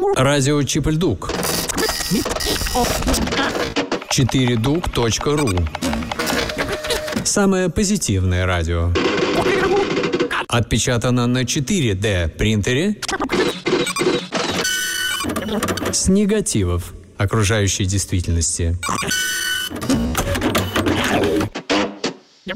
Радио Чипельдук. 4duк.ру. Самое позитивное радио. Отпечатано на 4D принтере с негативов окружающей действительности.